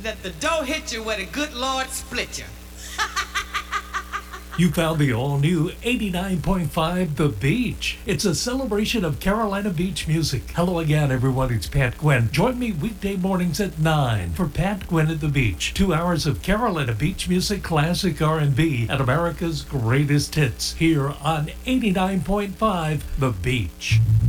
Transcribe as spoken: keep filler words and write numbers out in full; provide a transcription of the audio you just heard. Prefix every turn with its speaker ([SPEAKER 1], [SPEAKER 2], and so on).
[SPEAKER 1] that the dough hit you where the good Lord split you.
[SPEAKER 2] You found the all-new eighty-nine point five The Beach. It's a celebration of Carolina Beach music. Hello again, everyone. It's Pat Gwynn. Join me weekday mornings at nine for Pat Gwynn at the Beach. Two hours of Carolina Beach music, classic R and B, and America's greatest hits here on eighty-nine point five The Beach.